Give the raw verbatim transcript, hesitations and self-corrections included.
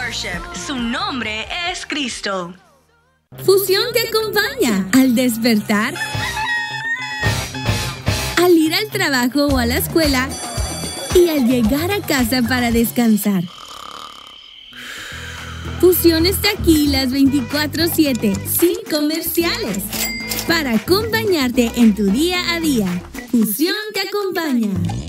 Worship. Su nombre es Cristo. Fusión te acompaña al despertar, al ir al trabajo o a la escuela y al llegar a casa para descansar. Fusión está aquí las veinticuatro siete, sin comerciales, para acompañarte en tu día a día. Fusión te acompaña.